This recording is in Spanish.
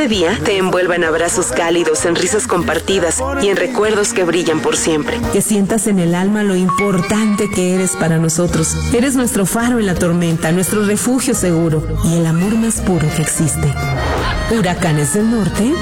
este día te envuelva en abrazos cálidos, en risas compartidas y en recuerdos que brillan por siempre. Que sientas en el alma lo importante que eres para nosotros. Eres nuestro faro en la tormenta, nuestro refugio seguro y el amor más puro que existe. Huracanes del Norte